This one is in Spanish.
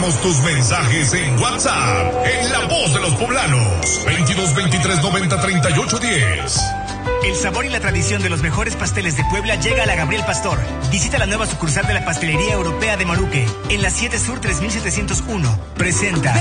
Envíanos tus mensajes en WhatsApp, en La Voz de los Poblanos, 22 23 90 38 10. El sabor y la tradición de los mejores pasteles de Puebla llega a la Gabriel Pastor. Visita la nueva sucursal de la Pastelería Europea de Moruque, en la 7 Sur 3701. Presenta